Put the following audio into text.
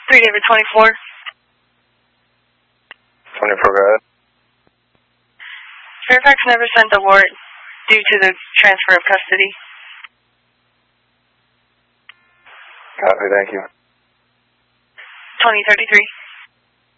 3 David 24. 24, go ahead. Fairfax never sent the warrant due to the transfer of custody. Copy, thank you. 2033.